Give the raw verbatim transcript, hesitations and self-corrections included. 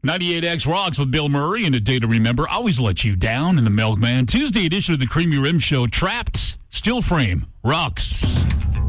ninety-eight X rocks with Bill Murray and A Day to Remember. Always let you down in the Milkman. Tuesday edition of the Creamy Rim Show. Trapped, Still Frame, rocks.